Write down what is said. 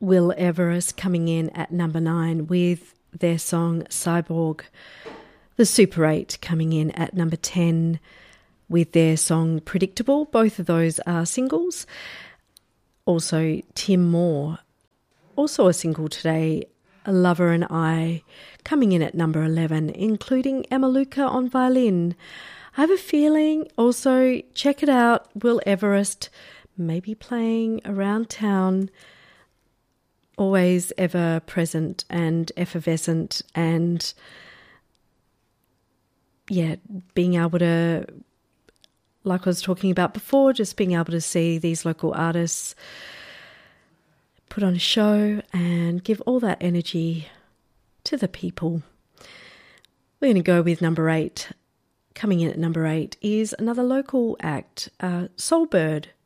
Will Everest coming in at number 9 with their song Cyborg. The Super 8 coming in at number 10 with their song Predictable. Both of those are singles. Also Tim Moore, also a single today, A Lover and I, coming in at number 11, including Emma Luca on violin. I have a feeling also, check it out, Will Everest maybe playing around town, always ever present and effervescent, and yeah, being able to, like I was talking about before, just being able to see these local artists put on a show and give all that energy to the people. We're going to go with number 8. Coming in at number 8 is another local act, Soulbird.